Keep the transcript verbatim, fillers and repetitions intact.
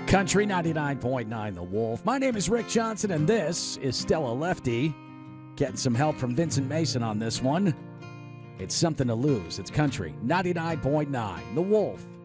Country ninety-nine point nine The Wolf. My name is Rick Johnson, and this is Stella Lefty. Getting some help from Vincent Mason on this one. It's something to lose. It's Country ninety-nine point nine The Wolf.